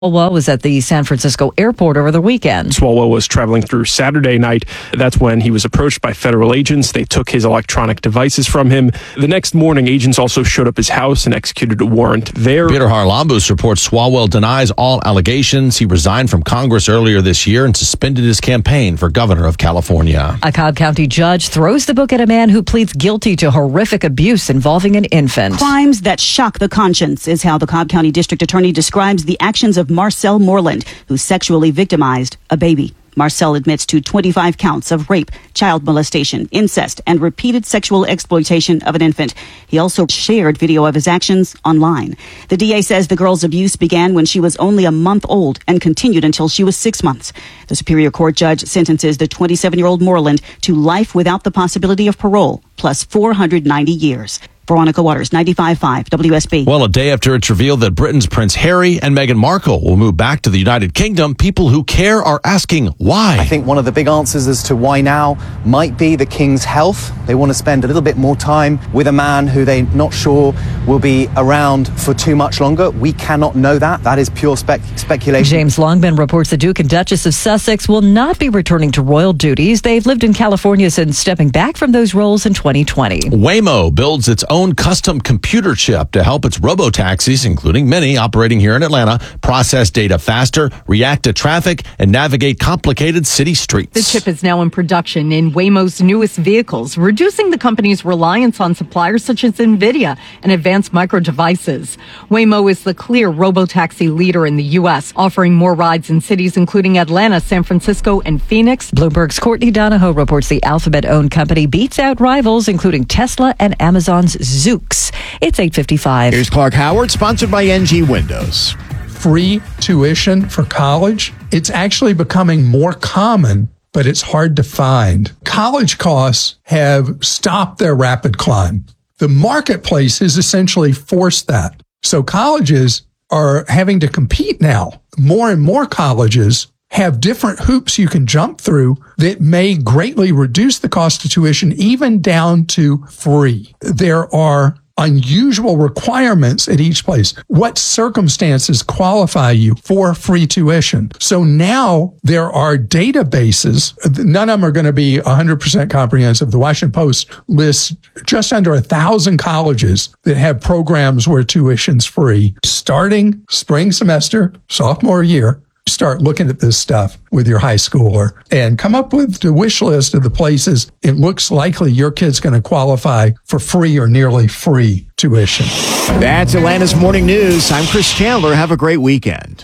Swalwell was at the San Francisco airport over the weekend. Swalwell was traveling through Saturday night. That's when he was approached by federal agents. They took his electronic devices from him. The next morning, agents also showed up his house and executed a warrant there. Peter Harlambous reports Swalwell denies all allegations. He resigned from Congress earlier this year and suspended his campaign for governor of California. A Cobb County judge throws the book at a man who pleads guilty to horrific abuse involving an infant. Crimes that shock the conscience is how the Cobb County District Attorney describes the actions of Marcel Moreland, who sexually victimized a baby. Marcel admits to 25 counts of rape, child molestation, incest, and repeated sexual exploitation of an infant. He also shared video of his actions online. The DA says the girl's abuse began when she was only a month old and continued until she was 6 months. The Superior Court judge sentences the 27-year-old Moreland to life without the possibility of parole, plus 490 years. Veronica Waters, 95.5 WSB. Well, a day after it's revealed that Britain's Prince Harry and Meghan Markle will move back to the United Kingdom, people who care are asking why. I think one of the big answers as to why now might be the King's health. They want to spend a little bit more time with a man who they're not sure will be around for too much longer. We cannot know that. That is pure speculation. James Longman reports the Duke and Duchess of Sussex will not be returning to royal duties. They've lived in California since stepping back from those roles in 2020. Waymo builds its own custom computer chip to help its robo-taxis, including many operating here in Atlanta, process data faster, react to traffic, and navigate complicated city streets. The chip is now in production in Waymo's newest vehicles, reducing the company's reliance on suppliers such as NVIDIA and Advanced Micro Devices. Waymo is the clear robo-taxi leader in the U.S., offering more rides in cities including Atlanta, San Francisco, and Phoenix. Bloomberg's Courtney Donahoe reports the Alphabet-owned company beats out rivals, including Tesla and Amazon's Zoox. It's 8:55. Here's Clark Howard, sponsored by NG Windows. Free tuition for college, it's actually becoming more common, but it's hard to find. College costs have stopped their rapid climb. The marketplace has essentially forced that. So colleges are having to compete now. More and more colleges have different hoops you can jump through that may greatly reduce the cost of tuition, even down to free. There are unusual requirements at each place. What circumstances qualify you for free tuition? So now there are databases. None of them are going to be 100% comprehensive. The Washington Post lists just under 1,000 colleges that have programs where tuition's free. Starting spring semester, sophomore year, start looking at this stuff with your high schooler and come up with the wish list of the places it looks likely your kid's going to qualify for free or nearly free tuition. That's Atlanta's Morning News. I'm Chris Chandler. Have a great weekend.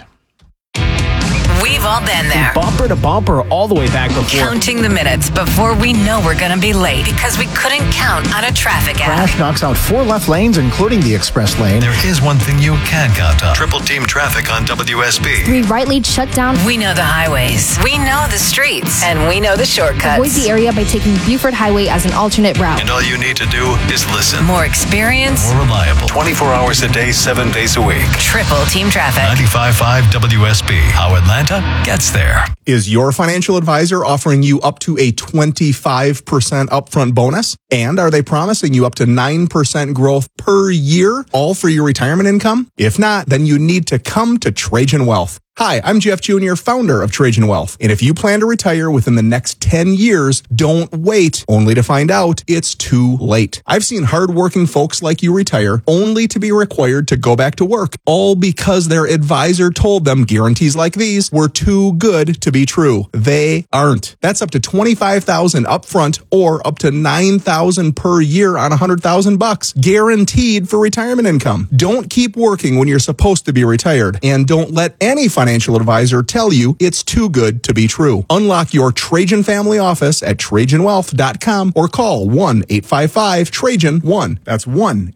We've all been there. Bumper to bumper all the way back before. Counting the minutes before we know we're going to be late because we couldn't count on a traffic app. Crash knocks out 4 left lanes, including the express lane. There is one thing you can count on. Triple team traffic on WSB. 3 right lanes shut down. We know the highways. We know the streets. And we know the shortcuts. Avoid the area by taking Buford Highway as an alternate route. And all you need to do is listen. More experience. More reliable. 24 hours a day, 7 days a week. Triple team traffic. 95.5 WSB. How Atlanta gets there. Is your financial advisor offering you up to a 25% upfront bonus? And are they promising you up to 9% growth per year, all for your retirement income? If not, then you need to come to Trajan Wealth. Hi, I'm Jeff Jr., founder of Trajan Wealth. And if you plan to retire within the next 10 years, don't wait only to find out it's too late. I've seen hardworking folks like you retire only to be required to go back to work, all because their advisor told them guarantees like these were too good to be true. They aren't. That's up to $25,000 upfront or up to $9,000 per year on $100,000 guaranteed for retirement income. Don't keep working when you're supposed to be retired, and don't let any financial advisor tell you it's too good to be true. Unlock your Trajan family office at TrajanWealth.com or call 1-855-TRAJAN-1. That's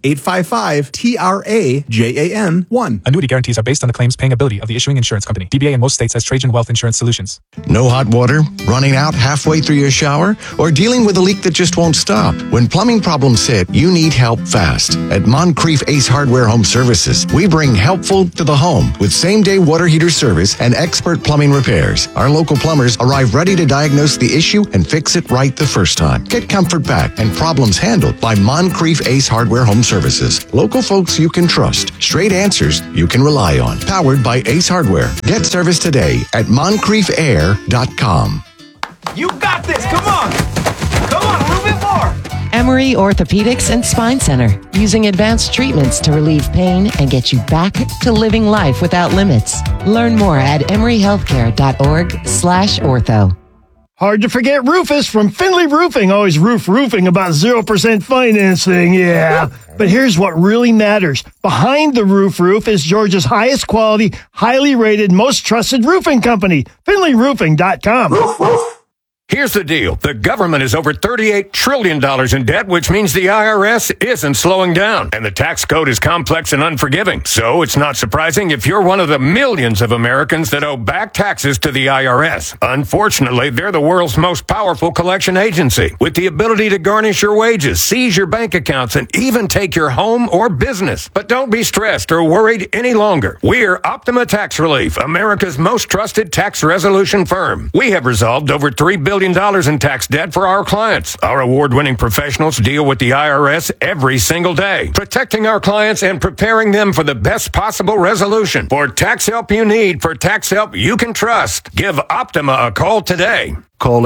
1-855-TRAJAN-1. Annuity guarantees are based on the claims paying ability of the issuing insurance company. DBA in most states has Trajan Wealth Insurance Solutions. No hot water, running out halfway through your shower, or dealing with a leak that just won't stop. When plumbing problems hit, you need help fast. At Moncrief Ace Hardware Home Services, we bring helpful to the home with same-day water heater service and expert plumbing repairs. Our local plumbers arrive ready to diagnose the issue and fix it right the first time. Get comfort back and problems handled by Moncrief Ace Hardware Home Services. Local folks you can trust. Straight answers you can rely on. Powered by Ace Hardware. Get service today at MoncriefAir.com. You got this. Come on. Come on, a little bit more. Emory Orthopedics and Spine Center, using advanced treatments to relieve pain and get you back to living life without limits. Learn more at emoryhealthcare.org/ortho. Hard to forget Rufus from Finley Roofing. Always roofing about 0% financing, yeah. But here's what really matters. Behind the roof is Georgia's highest quality, highly rated, most trusted roofing company, FinleyRoofing.com. Roof, roof. Here's the deal. The government is over $38 trillion in debt, which means the IRS isn't slowing down. And the tax code is complex and unforgiving. So it's not surprising if you're one of the millions of Americans that owe back taxes to the IRS. Unfortunately, they're the world's most powerful collection agency, with the ability to garnish your wages, seize your bank accounts, and even take your home or business. But don't be stressed or worried any longer. We're Optima Tax Relief, America's most trusted tax resolution firm. We have resolved over $3 billion in tax debt for our clients. Our award-winning professionals deal with the IRS every single day, protecting our clients and preparing them for the best possible resolution. For tax help you need, for tax help you can trust, give Optima a call today. Call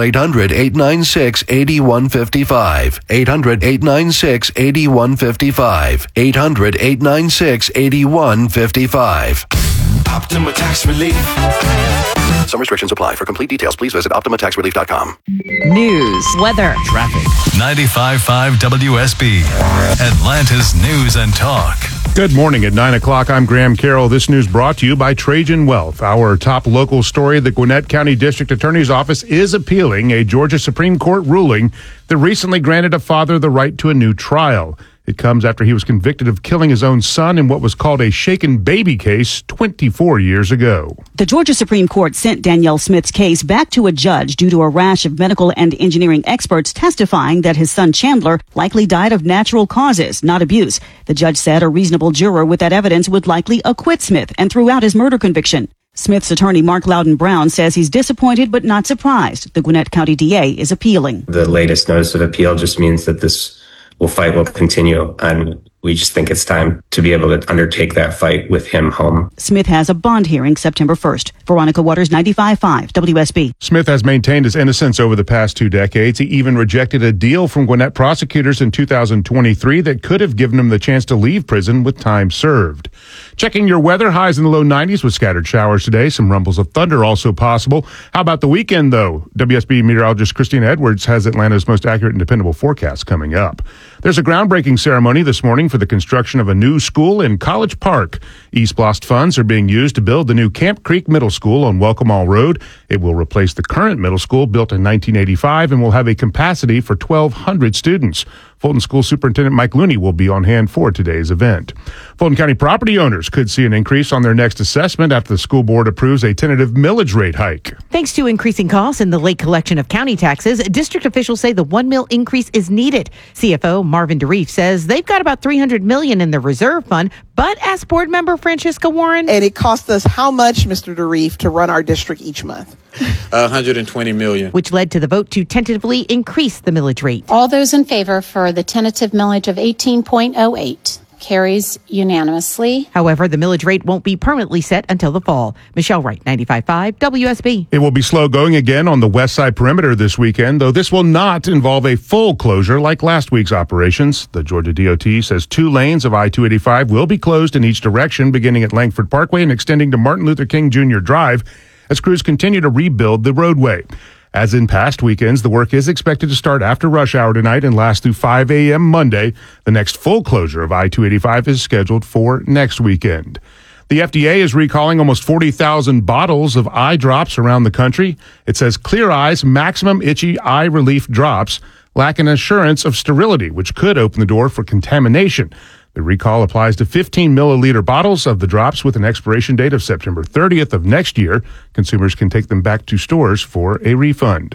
800-896-8155. 800-896-8155. 800-896-8155. Optima Tax Relief. Some restrictions apply. For complete details, please visit OptimaTaxRelief.com. News, weather, traffic. 95.5 WSB. Atlanta's News and Talk. Good morning. At 9 o'clock, I'm Graham Carroll. This news brought to you by Trajan Wealth. Our top local story, the Gwinnett County District Attorney's Office is appealing a Georgia Supreme Court ruling that recently granted a father the right to a new trial. It comes after he was convicted of killing his own son in what was called a shaken baby case 24 years ago. The Georgia Supreme Court sent Danielle Smith's case back to a judge due to a rash of medical and engineering experts testifying that his son Chandler likely died of natural causes, not abuse. The judge said a reasonable juror with that evidence would likely acquit Smith and threw out his murder conviction. Smith's attorney, Mark Loudon Brown, says he's disappointed but not surprised. The Gwinnett County DA is appealing. The latest notice of appeal just means that this fight will continue, and we just think it's time to be able to undertake that fight with him home. Smith has a bond hearing September 1st. Veronica Waters, 95.5 WSB. Smith has maintained his innocence over the past 2 decades. He even rejected a deal from Gwinnett prosecutors in 2023 that could have given him the chance to leave prison with time served. Checking your weather, highs in the low 90s with scattered showers today. Some rumbles of thunder also possible. How about the weekend, though? WSB meteorologist Christina Edwards has Atlanta's most accurate and dependable forecast coming up. There's a groundbreaking ceremony this morning for the construction of a new school in College Park. East Blost funds are being used to build the new Camp Creek Middle School on Welcome All Road. It will replace the current middle school built in 1985 and will have a capacity for 1,200 students. Fulton School Superintendent Mike Looney will be on hand for today's event. Fulton County property owners could see an increase on their next assessment after the school board approves a tentative millage rate hike. Thanks to increasing costs and the late collection of county taxes, district officials say the 1 mil increase is needed. CFO Marvin DeReef says they've got about $300 million in the reserve fund, but asked board member Francisca Warren. And it costs us how much, Mr. DeReef, to run our district each month? $120 million. Which led to the vote to tentatively increase the millage rate. All those in favor for the tentative millage of 18.08 carries unanimously. However, the millage rate won't be permanently set until the fall. Michelle Wright, 95.5 WSB. It will be slow going again on the west side perimeter this weekend, though this will not involve a full closure like last week's operations. The Georgia DOT says 2 lanes of I-285 will be closed in each direction, beginning at Langford Parkway and extending to Martin Luther King Jr. Drive as crews continue to rebuild the roadway. As in past weekends, the work is expected to start after rush hour tonight and last through 5 a.m. Monday. The next full closure of I-285 is scheduled for next weekend. The FDA is recalling almost 40,000 bottles of eye drops around the country. It says Clear Eyes Maximum Itchy Eye Relief drops lack an assurance of sterility, which could open the door for contamination. The recall applies to 15 milliliter bottles of the drops with an expiration date of September 30th of next year. Consumers can take them back to stores for a refund.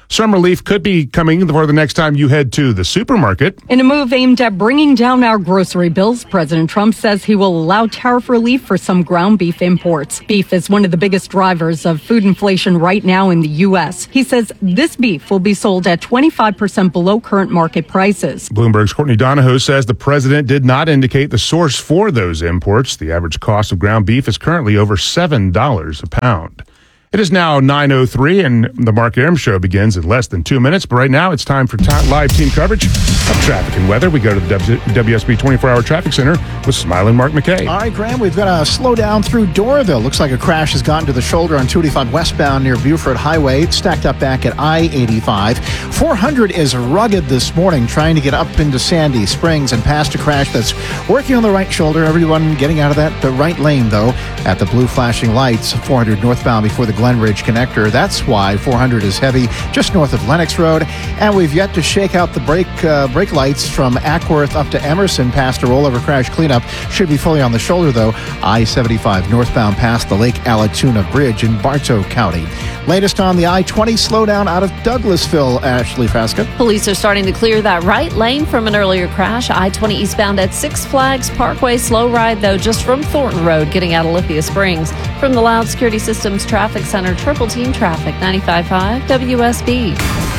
Some relief could be coming for the next time you head to the supermarket. In a move aimed at bringing down our grocery bills, President Trump says he will allow tariff relief for some ground beef imports. Beef is one of the biggest drivers of food inflation right now in the U.S. He says this beef will be sold at 25% below current market prices. Bloomberg's Courtney Donahoe says the president did not indicate the source for those imports. The average cost of ground beef is currently over $7 a pound. It is now 9:03, and the Mark Arum Show begins in less than 2 minutes. But right now, it's time for live team coverage of traffic and weather. We go to the WSB 24-hour traffic center with smiling Mark McKay. All right, Graham, we've got a slowdown through Doraville. Looks like a crash has gotten to the shoulder on 285 westbound near Buford Highway. It's stacked up back at I-85. 400 is rugged this morning, trying to get up into Sandy Springs and past a crash that's working on the right shoulder. Everyone getting out of the right lane, though, at the blue flashing lights. 400 northbound before the Glen Ridge connector. That's why 400 is heavy just north of Lennox Road. And we've yet to shake out the brake lights from Ackworth up to Emerson past a rollover crash cleanup. Should be fully on the shoulder, though. I-75 northbound past the Lake Allatoona Bridge in Bartow County. Latest on the I-20 slowdown out of Douglasville. Ashley Frasca. Police are starting to clear that right lane from an earlier crash. I-20 eastbound at Six Flags Parkway. Slow ride, though, just from Thornton Road getting out of Lithia Springs. From the Loud Security Systems Traffic Center, Triple Team Traffic, 95.5 WSB.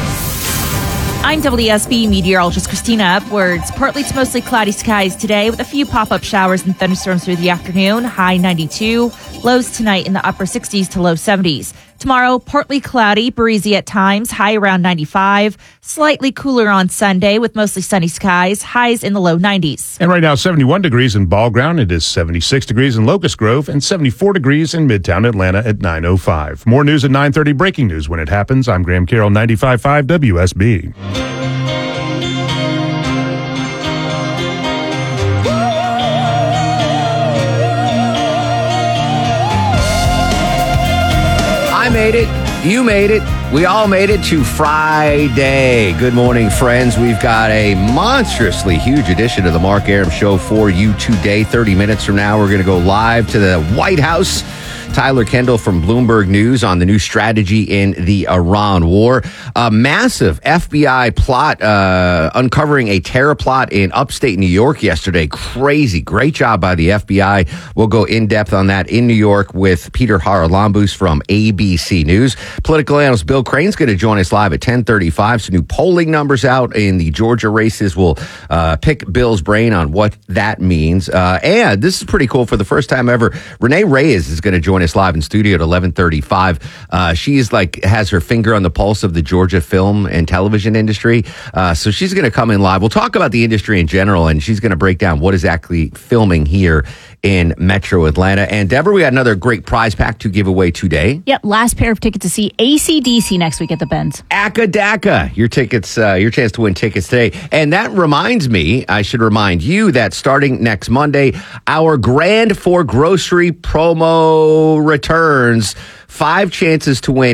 I'm WSB meteorologist Christina Upwards. Partly to mostly cloudy skies today with a few pop-up showers and thunderstorms through the afternoon. High 92. Lows tonight in the upper 60s to low 70s. Tomorrow, partly cloudy, breezy at times, high around 95. Slightly cooler on Sunday with mostly sunny skies, highs in the low 90s. And right now, 71 degrees in Ball Ground. It is 76 degrees in Locust Grove and 74 degrees in Midtown Atlanta at 9:05. More news at 9:30, breaking news when it happens. I'm Graham Carroll, 95.5 WSB. I made it. You made it. We all made it to Friday. Good morning, friends. We've got a monstrously huge edition of the Mark Arum Show for you today. 30 minutes from now, we're going to go live to the White House. Tyler Kendall from Bloomberg News on the new strategy in the Iran war. A massive FBI plot uncovering a terror plot in upstate New York yesterday. Crazy. Great job by the FBI. We'll go in depth on that in New York with Peter Haralambous from ABC News. Political analyst Bill Crane's going to join us live at 10:35. Some new polling numbers out in the Georgia races. We'll pick Bill's brain on what that means. And this is pretty cool. For the first time ever, Renee Reyes is going to join us live in studio at 11:35. She's has her finger on the pulse of the Georgia film and television industry. So she's going to come in live. We'll talk about the industry in general, and she's going to break down what is actually filming here in Metro Atlanta. And Deborah, we got another great prize pack to give away today. Yep, last pair of tickets to see AC/DC next week at the Benz. Akadaka, your tickets, your chance to win tickets today. And that reminds me, I should remind you that starting next Monday, our Grand for Grocery promo returns. 5 chances to win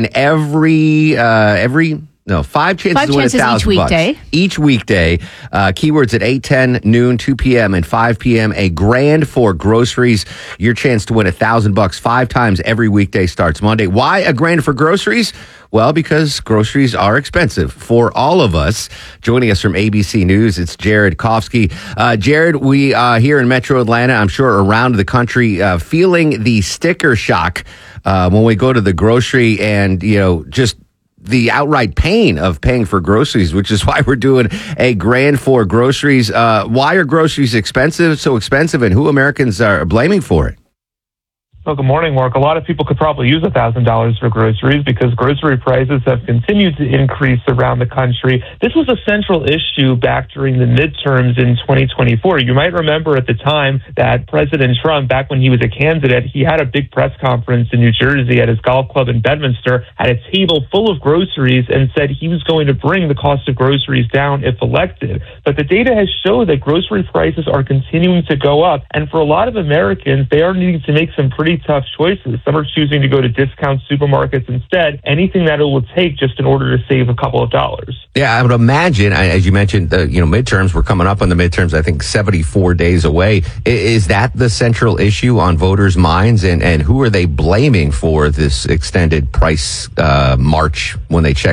five chances to win $1,000 each weekday. Keywords at 8, 10, noon, 2 p.m. and 5 p.m. A Grand for Groceries. Your chance to win $1,000 5 times every weekday starts Monday. Why a Grand for Groceries? Well, because groceries are expensive for all of us. Joining us from ABC News, it's Jared Kofsky. Jared, we here in Metro Atlanta, I'm sure around the country, feeling the sticker shock when we go to the grocery and, just the outright pain of paying for groceries, which is why we're doing a Grand for Groceries. Why are groceries so expensive, and who Americans are blaming for it? Well, good morning, Mark. A lot of people could probably use $1,000 for groceries because grocery prices have continued to increase around the country. This was a central issue back during the midterms in 2024. You might remember at the time that President Trump, back when he was a candidate, he had a big press conference in New Jersey at his golf club in Bedminster, had a table full of groceries, and said he was going to bring the cost of groceries down if elected. But the data has shown that grocery prices are continuing to go up. And for a lot of Americans, they are needing to make some pretty tough choices. Some are choosing to go to discount supermarkets instead, anything that it will take just in order to save a couple of dollars. Yeah, I would imagine, as you mentioned, midterms, we're coming up on the midterms, I think 74 days away. Is that the central issue on voters' minds? And who are they blaming for this extended price march when they check out?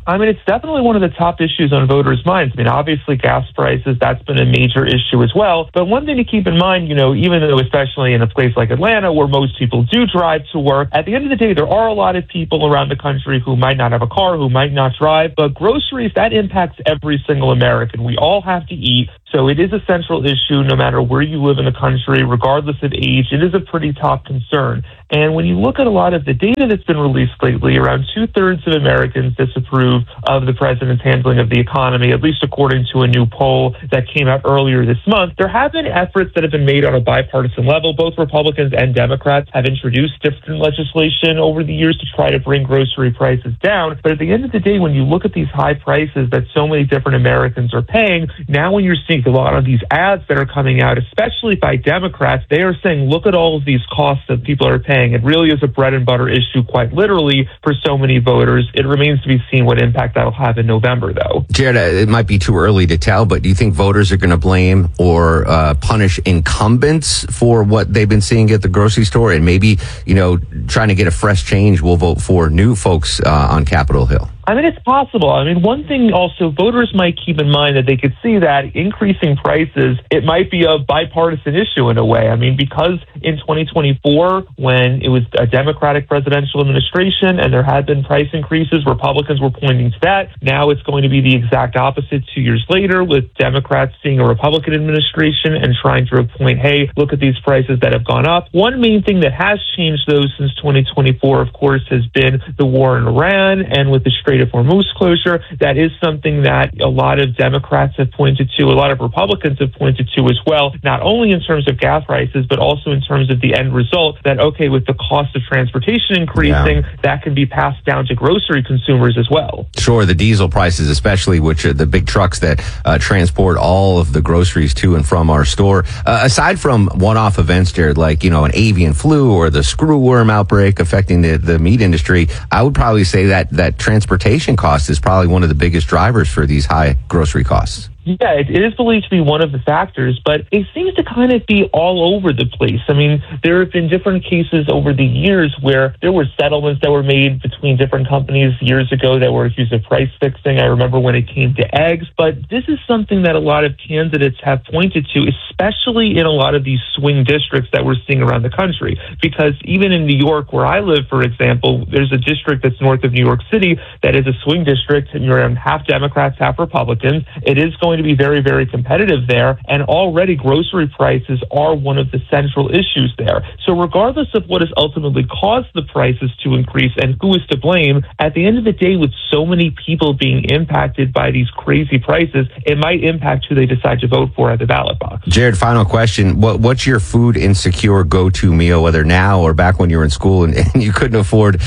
I mean, it's definitely one of the top issues on voters' minds. I mean, obviously gas prices, that's been a major issue as well. But one thing to keep in mind, even though especially in a place like Atlanta where most people do drive to work, at the end of the day, there are a lot of people around the country who might not have a car, who might not drive. But groceries, that impacts every single American. We all have to eat. So it is a central issue no matter where you live in the country, regardless of age. It is a pretty top concern. And when you look at a lot of the data that's been released lately, around 2/3 of Americans disapprove of the president's handling of the economy, at least according to a new poll that came out earlier this month. There have been efforts that have been made on a bipartisan level. Both Republicans and Democrats have introduced different legislation over the years to try to bring grocery prices down. But at the end of the day, when you look at these high prices that so many different Americans are paying, now when you're seeing a lot of these ads that are coming out, especially by Democrats, they are saying, look at all of these costs that people are paying. It really is a bread and butter issue, quite literally, for so many voters. It remains to be seen what impact that'll have in November, though. Jared, it might be too early to tell, but do you think voters are going to blame or punish incumbents for what they've been seeing at the grocery store? And maybe, trying to get a fresh change, will vote for new folks on Capitol Hill? I mean, it's possible. I mean, one thing also voters might keep in mind that they could see that increasing prices, it might be a bipartisan issue in a way. I mean, because in 2024, when it was a Democratic presidential administration and there had been price increases, Republicans were pointing to that. Now it's going to be the exact opposite 2 years later with Democrats seeing a Republican administration and trying to point, hey, look at these prices that have gone up. One main thing that has changed, though, since 2024, of course, has been the war in Iran and with the Strait of Hormuz closure. That is something that a lot of Democrats have pointed to, a lot of Republicans have pointed to as well, not only in terms of gas prices, but also in terms of the end result that, okay, with the cost of transportation increasing, that can be passed down to grocery consumers as well. Sure, the diesel prices especially, which are the big trucks that transport all of the groceries to and from our store. Aside from one-off events, Jared, like, an avian flu or the screwworm outbreak affecting the meat industry, I would probably say that transportation cost is probably one of the biggest drivers for these high grocery costs. Yeah, it is believed to be one of the factors, but it seems to kind of be all over the place. I mean, there have been different cases over the years where there were settlements that were made between different companies years ago that were accused of price fixing. I remember when it came to eggs, but this is something that a lot of candidates have pointed to, especially in a lot of these swing districts that we're seeing around the country. Because even in New York, where I live, for example, there's a district that's north of New York City that is a swing district, and you're around half Democrats, half Republicans. It is going to be very, very competitive there, and already grocery prices are one of the central issues there. So regardless of what has ultimately caused the prices to increase and who is to blame, at the end of the day, with so many people being impacted by these crazy prices, it might impact who they decide to vote for at the ballot box. Jared, final question. What's your food insecure go-to meal, whether now or back when you were in school and you couldn't afford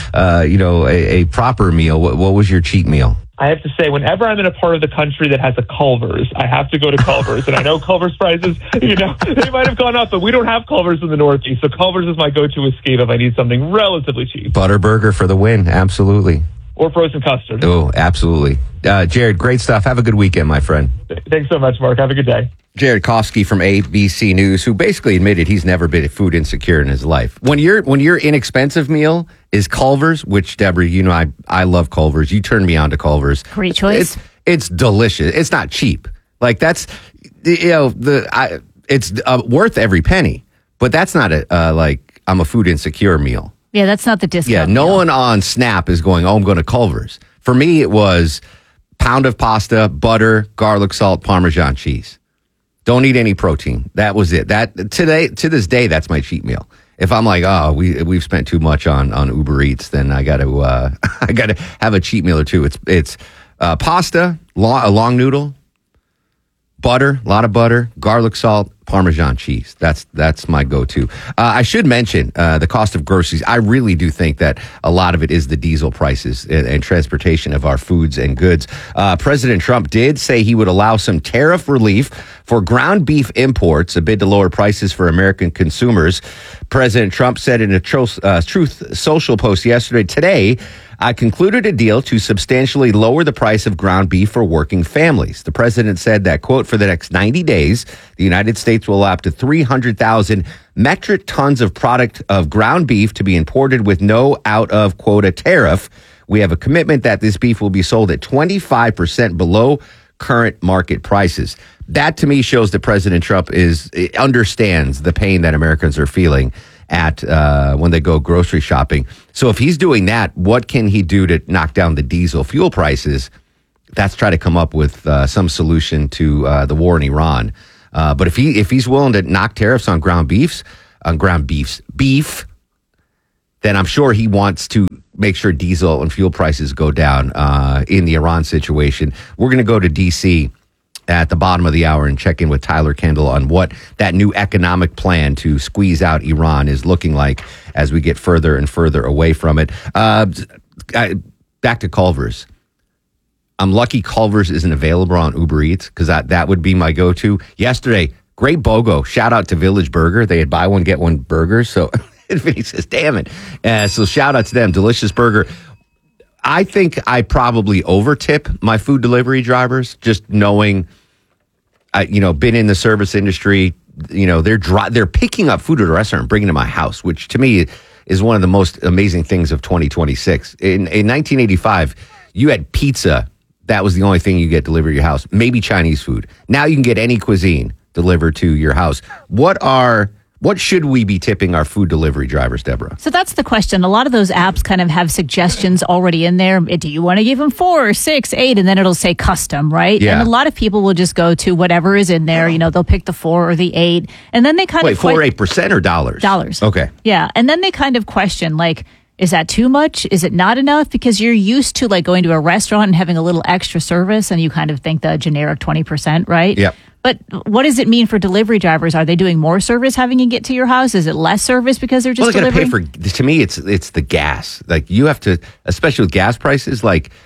a proper meal? What was your cheat meal? I have to say, whenever I'm in a part of the country that has a Culver's, I have to go to Culver's. And I know Culver's prices, they might have gone up, but we don't have Culver's in the Northeast. So Culver's is my go-to escape if I need something relatively cheap. Butterburger for the win. Absolutely. Or frozen custard. Oh, absolutely. Jared, great stuff. Have a good weekend, my friend. Thanks so much, Mark. Have a good day. Jared Kofsky from ABC News, who basically admitted he's never been food insecure in his life. When your inexpensive meal is Culver's, which, Deborah, I love Culver's. You turned me on to Culver's. Great choice. It's delicious. It's not cheap. Like it's worth every penny. But that's not I'm a food insecure meal. Yeah, that's not the discount. Yeah, no one on Snap is going, I'm going to Culver's. For me, it was pound of pasta, butter, garlic salt, Parmesan cheese. Don't eat any protein. That was it. That to this day, that's my cheat meal. If I'm like, we've spent too much on Uber Eats, then I got to have a cheat meal or two. It's pasta, a long noodle, butter, a lot of butter, garlic salt, Parmesan cheese. That's my go-to. I should mention the cost of groceries. I really do think that a lot of it is the diesel prices and transportation of our foods and goods. President Trump did say he would allow some tariff relief for ground beef imports, a bid to lower prices for American consumers. President Trump said in a Truth Social post today, I concluded a deal to substantially lower the price of ground beef for working families. The president said that, quote, for the next 90 days, The United States will allow up to 300,000 metric tons of product of ground beef to be imported with no out-of-quota tariff. We have a commitment that this beef will be sold at 25% below current market prices. That, to me, shows that President Trump understands the pain that Americans are feeling at when they go grocery shopping. So if he's doing that, what can he do to knock down the diesel fuel prices? That's try to come up with some solution to the war in Iran. But if he's willing to knock tariffs on beef, then I'm sure he wants to make sure diesel and fuel prices go down in the Iran situation. We're going to go to D.C. at the bottom of the hour and check in with Tyler Kendall on what that new economic plan to squeeze out Iran is looking like as we get further and further away from it. Back to Culver's. I'm lucky Culver's isn't available on Uber Eats because that would be my go-to. Yesterday, great BOGO. Shout out to Village Burger. They had buy one, get one burgers. So Vinny says, damn it. So shout out to them. Delicious burger. I think I probably overtip my food delivery drivers, just knowing, been in the service industry. They're picking up food at a restaurant and bringing it to my house, which to me is one of the most amazing things of 2026. In 1985, you had pizza. That was the only thing you get delivered to your house. Maybe Chinese food. Now you can get any cuisine delivered to your house. What should we be tipping our food delivery drivers, Deborah? So that's the question. A lot of those apps kind of have suggestions already in there. Do you want to give them 4 or 6, 8? And then it'll say custom, right? Yeah. And a lot of people will just go to whatever is in there. They'll pick the 4 or the 8. And then they kind of... 4 or 8% or dollars? Dollars. Okay. Yeah. And then they kind of question, is that too much? Is it not enough? Because you're used to going to a restaurant and having a little extra service and you kind of think the generic 20%, right? Yep. But what does it mean for delivery drivers? Are they doing more service having it get to your house? Is it less service because they're just delivering? Well, they got to pay for, to me, it's the gas. You have to, especially with gas prices,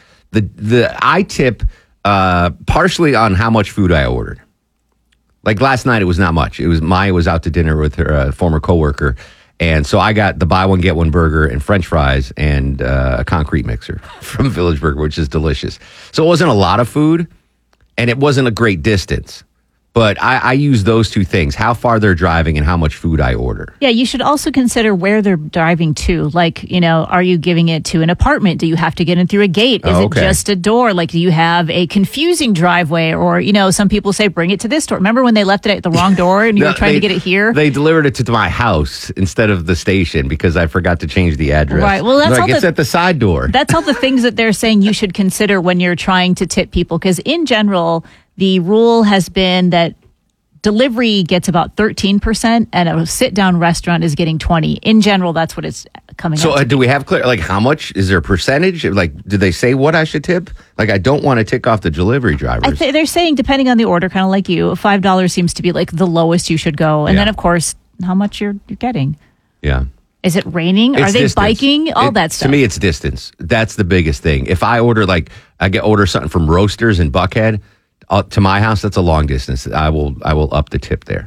I tip partially on how much food I ordered. Last night, it was not much. Maya was out to dinner with her former coworker. And so I got the buy one, get one burger and French fries and a concrete mixer from Village Burger, which is delicious. So it wasn't a lot of food and it wasn't a great distance. But I use those two things, how far they're driving and how much food I order. Yeah, you should also consider where they're driving to. Are you giving it to an apartment? Do you have to get in through a gate? Is it just a door? Do you have a confusing driveway? Or, some people say, bring it to this door. Remember when they left it at the wrong door and you were trying to get it here? They delivered it to my house instead of the station because I forgot to change the address. Right. Well, that's all it's at the side door. That's all the things that they're saying you should consider when you're trying to tip people. Because in general, the rule has been that delivery gets about 13% and a sit-down restaurant is getting 20%. In general, that's what it's coming out to. So do we have clear, how much? Is there a percentage? Do they say what I should tip? I don't want to tick off the delivery drivers. They're saying, depending on the order, kind of like you, $5 seems to be the lowest you should go. And then, of course, how much you're getting. Yeah. Is it raining? Are they distance. Biking? All that stuff. To me, it's distance. That's the biggest thing. If I order, order something from Roasters in Buckhead, to my house, that's a long distance. I will up the tip there.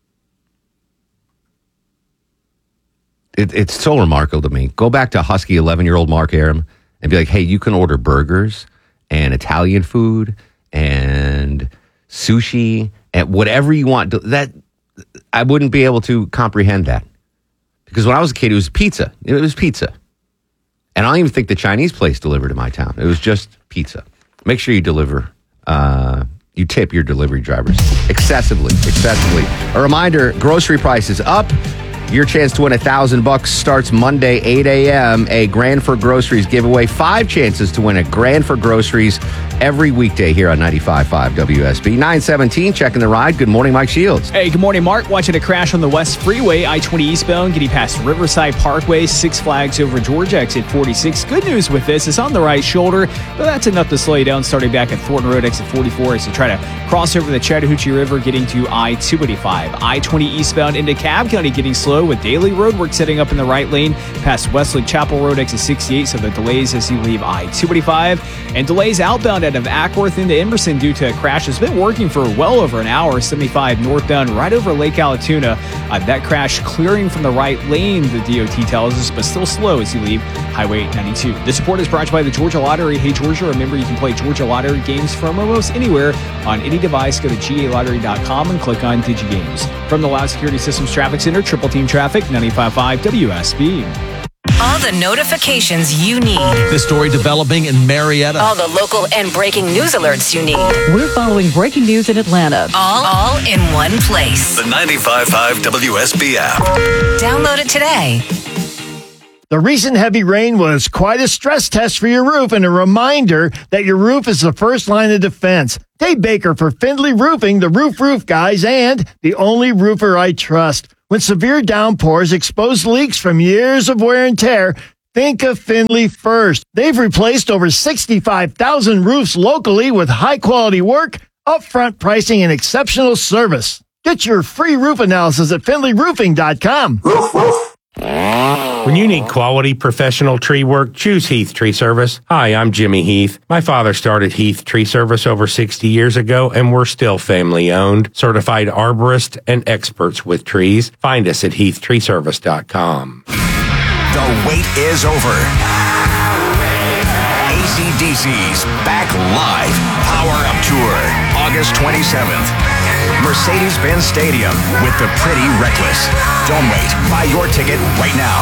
It's so remarkable to me. Go back to Husky 11-year-old Mark Arum and be like, hey, you can order burgers and Italian food and sushi and whatever you want. That I wouldn't be able to comprehend that. Because when I was a kid, it was pizza. It was pizza. And I don't even think the Chinese place delivered in my town. It was just pizza. Make sure you deliver. You tip your delivery drivers excessively. A reminder, grocery prices up. Your chance to win $1,000 starts Monday, 8 a.m. A Grand for Groceries giveaway. 5 chances to win a Grand for Groceries every weekday here on 95.5 WSB. 917, checking the ride. Good morning, Mike Shields. Hey, good morning, Mark. Watching a crash on the West Freeway, I-20 eastbound, getting past Riverside Parkway, Six Flags over Georgia, exit 46. Good news with this, it's on the right shoulder, but that's enough to slow you down starting back at Thornton Road, exit 44 as you try to cross over the Chattahoochee River, getting to I-285. I-20 eastbound into Cobb County, getting slow slow with daily roadwork setting up in the right lane past Westlake Chapel Road, exit 68. So the delays as you leave I-285. And delays outbound out of Ackworth into Emerson due to a crash has been working for well over an hour. 75 northbound right over Lake Allatoona. That crash clearing from the right lane, the DOT tells us, but still slow as you leave Highway 92. This report is brought to you by the Georgia Lottery. Hey, Georgia, remember you can play Georgia Lottery games from almost anywhere on any device. Go to galottery.com and click on DigiGames. From the Loud Security Systems Traffic Center, Triple Team Traffic, 95.5 WSB. All the notifications you need. The story developing in Marietta. All the local and breaking news alerts you need. We're following breaking news in Atlanta. All in one place. The 95.5 WSB app. Download it today. The recent heavy rain was quite a stress test for your roof and a reminder that your roof is the first line of defense. Dave Baker for Findlay Roofing, the roof guys, and the only roofer I trust. When severe downpours expose leaks from years of wear and tear, think of Findlay first. They've replaced over 65,000 roofs locally with high-quality work, upfront pricing, and exceptional service. Get your free roof analysis at FindlayRoofing.com. Roof, roof. When you need quality professional tree work, choose Heath Tree Service. Hi, I'm Jimmy Heath. My father started Heath Tree Service over 60 years ago, and we're still family owned. Certified arborists and experts with trees. Find us at heathtreeservice.com. The wait is over. AC/DC's back live. Power Up Tour, August 27th. Mercedes-Benz Stadium with the Pretty Reckless. Don't wait. Buy your ticket right now.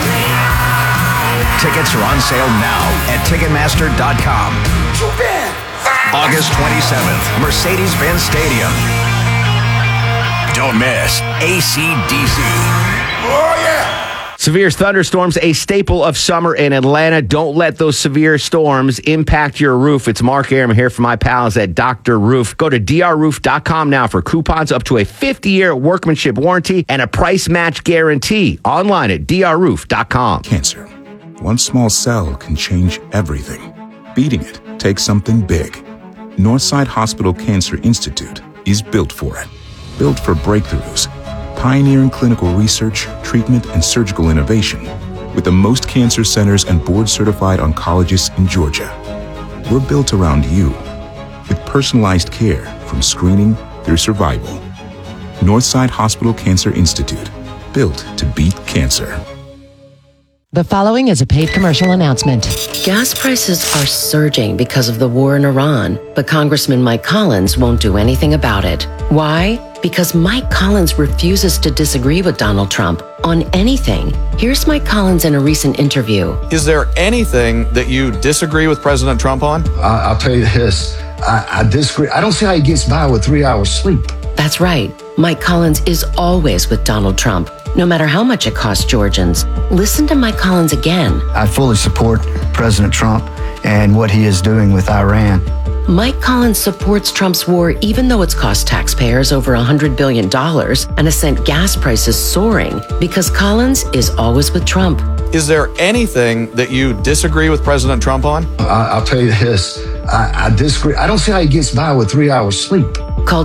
Tickets are on sale now at Ticketmaster.com. August 27th, Mercedes-Benz Stadium. Don't miss AC/DC. Oh, yeah! Severe thunderstorms, a staple of summer in Atlanta. Don't let those severe storms impact your roof. It's Mark Aram here for my pals at Dr. Roof. Go to drroof.com now for coupons up to a 50-year workmanship warranty and a price match guarantee. Online at drroof.com. Cancer. One small cell can change everything. Beating it takes something big. Northside Hospital Cancer Institute is built for it. Built for breakthroughs. Pioneering clinical research, treatment, and surgical innovation with the most cancer centers and board-certified oncologists in Georgia. We're built around you with personalized care from screening through survival. Northside Hospital Cancer Institute, built to beat cancer. The following is a paid commercial announcement. Gas prices are surging because of the war in Iran, but Congressman Mike Collins won't do anything about it. Why? Because Mike Collins refuses to disagree with Donald Trump on anything. Here's Mike Collins in a recent interview. Is there anything that you disagree with President Trump on? I'll tell you this. I disagree. I don't see how he gets by with 3 hours sleep. That's right. Mike Collins is always with Donald Trump, no matter how much it costs Georgians. Listen to Mike Collins again. I fully support President Trump and what he is doing with Iran. Mike Collins supports Trump's war even though it's cost taxpayers over $100 billion and has sent gas prices soaring because Collins is always with Trump. Is there anything that you disagree with President Trump on? I'll tell you this. I disagree. I don't see how he gets by with 3 hours sleep. Call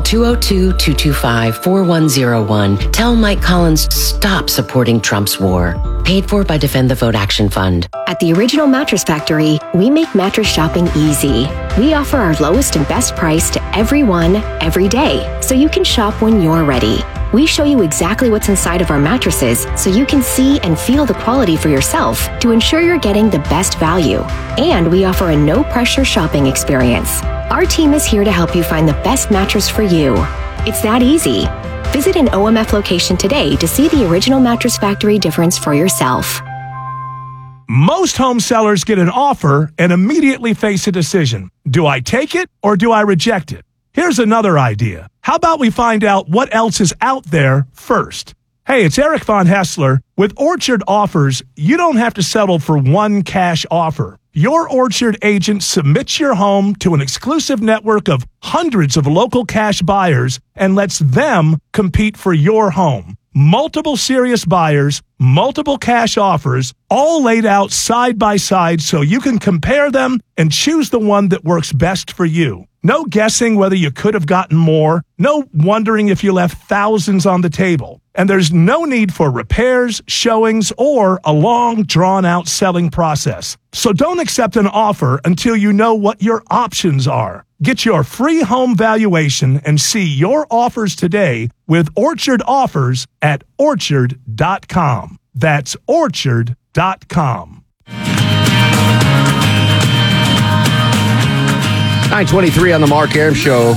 202-225-4101. Tell Mike Collins stop supporting Trump's war. Paid for by Defend the Vote Action Fund. At the Original Mattress Factory, we make mattress shopping easy. We offer our lowest and best price to everyone, every day, so you can shop when you're ready. We show you exactly what's inside of our mattresses so you can see and feel the quality for yourself to ensure you're getting the best value. And we offer a no-pressure shopping experience. Our team is here to help you find the best mattress for you. It's that easy. Visit an OMF location today to see the Original Mattress Factory difference for yourself. Most home sellers get an offer and immediately face a decision. Do I take it or do I reject it? Here's another idea. How about we find out what else is out there first? Hey, it's Eric Von Hessler. With Orchard Offers, you don't have to settle for one cash offer. Your Orchard agent submits your home to an exclusive network of hundreds of local cash buyers and lets them compete for your home. multiple serious buyers, multiple cash offers, all laid out side by side so you can compare them and choose the one that works best for you. No guessing whether you could have gotten more, no wondering if you left thousands on the table. And there's no need for repairs, showings, or a long, drawn-out selling process. So don't accept an offer until you know what your options are. Get your free home valuation and see your offers today with Orchard Offers at Orchard.com. That's Orchard.com. 9:23 on the Mark Arum Show.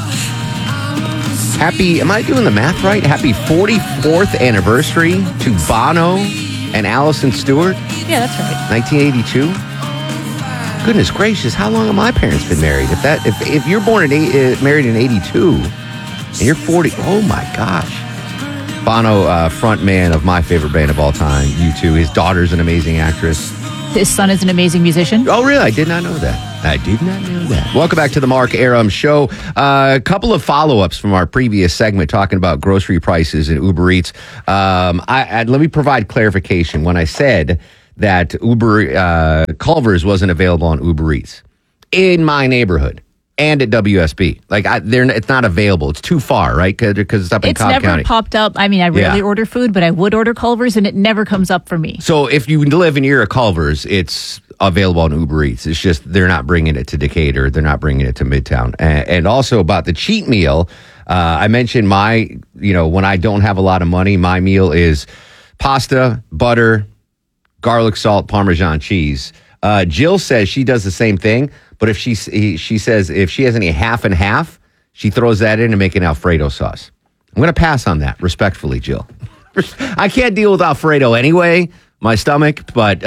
Happy, am I doing the math right? Happy 44th anniversary to Bono and Allison Stewart. Yeah, that's right. 1982. Goodness gracious, how long have my parents been married? If you're born married in 82 and you're 40, oh my gosh. Bono, front man of my favorite band of all time, U2. His daughter's an amazing actress. His son is an amazing musician. Oh, really? I did not know that. Welcome back to the Mark Arum Show. A couple of follow-ups from our previous segment talking about grocery prices and Uber Eats. Let me provide clarification. When I said that Culver's wasn't available on Uber Eats in my neighborhood and at WSB, it's not available. It's too far, right? Because it's up in Cobb County. It's never popped up. I mean, I rarely order food, but I would order Culver's, and it never comes up for me. So if you live near Culver's, it's available on Uber Eats. It's just they're not bringing it to Decatur. They're not bringing it to Midtown. And also about the cheat meal, I mentioned when I don't have a lot of money, my meal is pasta, butter, garlic salt, Parmesan cheese. Jill says she does the same thing, but if she says if she has any half and half, she throws that in and make an Alfredo sauce. I'm going to pass on that respectfully, Jill. I can't deal with Alfredo anyway, my stomach, but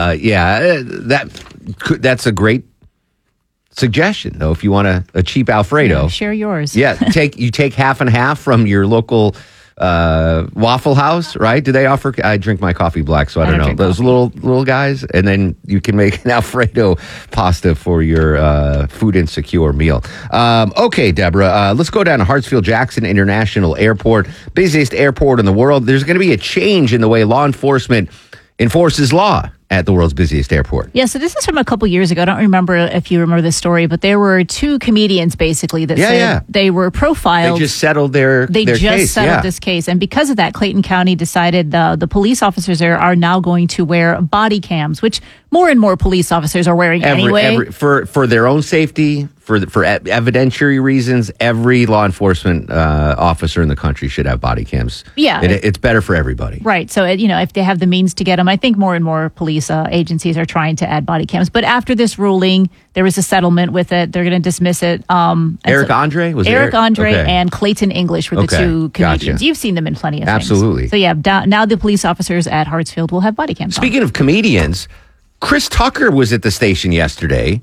that's a great suggestion though. If you want a cheap Alfredo, share yours. Yeah, you take half and half from your local Waffle House, right? Do they offer? I drink my coffee black, so I don't know those little guys, and then you can make an Alfredo pasta for your food insecure meal. Okay, Deborah, let's go down to Hartsfield-Jackson International Airport, busiest airport in the world. There's going to be a change in the way law enforcement enforces law at the world's busiest airport. Yeah, so this is from a couple years ago. I don't remember if you remember this story, but there were two comedians basically that said they were profiled. They just settled their case. This case. And because of that, Clayton County decided the police officers there are now going to wear body cams, which more and more police officers are wearing anyway. For their own safety, for evidentiary reasons, every law enforcement officer in the country should have body cams. Yeah. It's better for everybody. Right. So, if they have the means to get them, I think more and more police agencies are trying to add body cams. But after this ruling, there was a settlement with it. They're going to dismiss it. Eric Andre? Eric Andre and Clayton English were the two comedians. Gotcha. You've seen them in plenty of things. Absolutely. So, now the police officers at Hartsfield will have body cams. Speaking of comedians, Chris Tucker was at the station yesterday.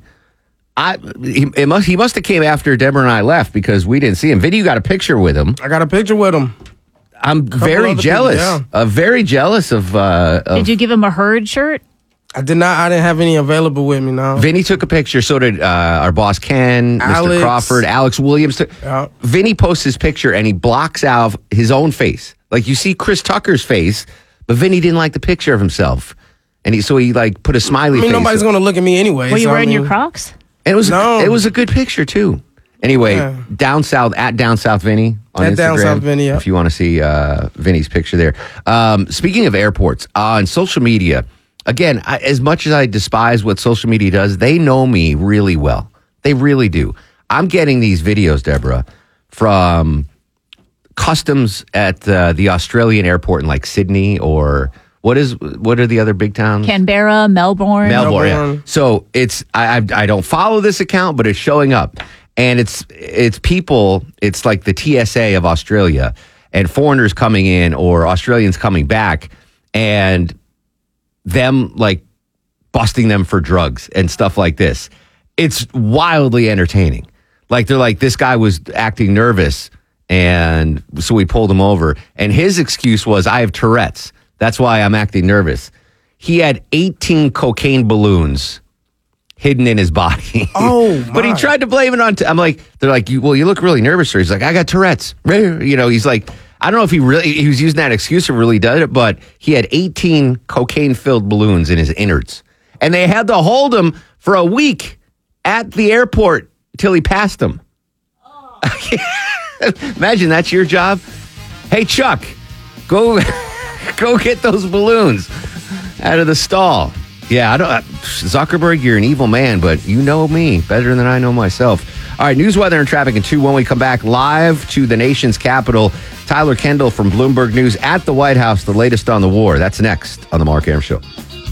He must have came after Deborah and I left because we didn't see him. Vinny, you got a picture with him. I got a picture with him. I'm very jealous. Very jealous of. Did you give him a Herd shirt? I did not. I didn't have any available with me. No. Vinny took a picture. So did our boss Ken, Mr. Crawford, Alex Williams. Vinny posts his picture and he blocks out his own face. Like you see Chris Tucker's face, but Vinny didn't like the picture of himself, and he put a smiley face. Nobody's going to look at me anyway. Were you wearing your Crocs? And it was a good picture too. Anyway, Down South Vinny on Instagram. Down South Vinny, if you want to see Vinny's picture there. Speaking of airports, on social media, again, as much as I despise what social media does, they know me really well. They really do. I'm getting these videos, Deborah, from customs at the Australian airport in Sydney or. What are the other big towns? Canberra, Melbourne. Yeah. So I don't follow this account, but it's showing up, and it's people. It's like the TSA of Australia, and foreigners coming in or Australians coming back, and them busting them for drugs and stuff like this. It's wildly entertaining. They're like, this guy was acting nervous, and so we pulled him over, and his excuse was, I have Tourette's. That's why I'm acting nervous. He had 18 cocaine balloons hidden in his body. Oh, my. But he tried to blame it on. They're like, you look really nervous, sir. He's like, I got Tourette's. He's like, I don't know if he was using that excuse or really did it, but he had 18 cocaine-filled balloons in his innards. And they had to hold him for a week at the airport till he passed them. Imagine that's your job. Hey, Chuck, go get those balloons out of the stall. Yeah, Zuckerberg, you're an evil man, but you know me better than I know myself. All right, news, weather, and traffic in 2. When we come back live to the nation's capital, Tyler Kendall from Bloomberg News at the White House, the latest on the war. That's next on the Mark Arum Show.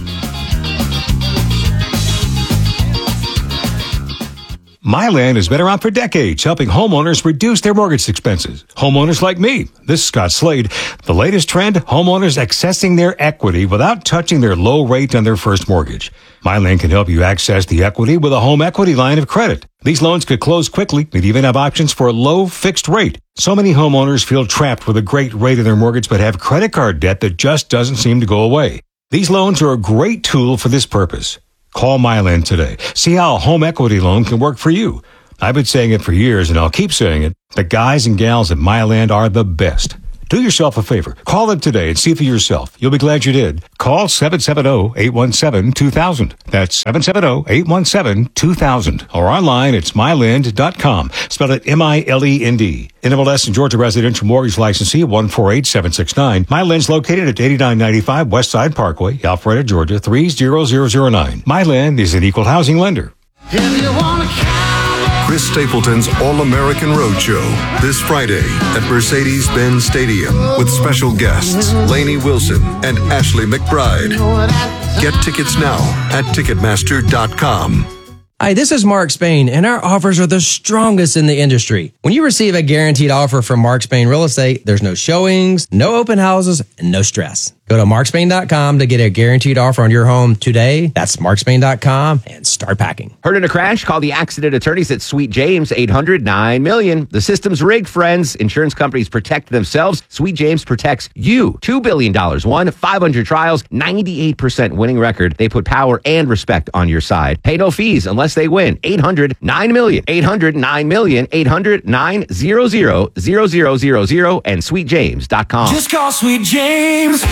MyLand has been around for decades, helping homeowners reduce their mortgage expenses. Homeowners like me. This is Scott Slade. The latest trend, homeowners accessing their equity without touching their low rate on their first mortgage. MyLand can help you access the equity with a home equity line of credit. These loans could close quickly and even have options for a low fixed rate. So many homeowners feel trapped with a great rate in their mortgage but have credit card debt that just doesn't seem to go away. These loans are a great tool for this purpose. Call MyLand today. See how a home equity loan can work for you. I've been saying it for years, and I'll keep saying it. The guys and gals at MyLand are the best. Do yourself a favor. Call them today and see for yourself. You'll be glad you did. Call 770-817-2000. That's 770-817-2000. Or online, it's myland.com. Spell it M-I-L-E-N-D. NMLS and Georgia Residential Mortgage Licensee 148769. MyLand's located at 8995 Westside Parkway, Alpharetta, Georgia 30009. MyLand is an equal housing lender. Chris Stapleton's All-American Roadshow this Friday at Mercedes-Benz Stadium with special guests Lainey Wilson and Ashley McBride. Get tickets now at Ticketmaster.com. Hi, this is Mark Spain, and our offers are the strongest in the industry. When you receive a guaranteed offer from Mark Spain Real Estate, there's no showings, no open houses, and no stress. Go to markspain.com to get a guaranteed offer on your home today. That's markspain.com and start packing. Heard in a crash? Call the accident attorneys at Sweet James, 800-9-million. The system's rigged, friends. Insurance companies protect themselves. Sweet James protects you. $2 billion won, 500 trials, 98% winning record. They put power and respect on your side. Pay no fees unless they win. 800-9-million. 800-9-million. 800-900-0000 and sweetjames.com. Just call Sweet James.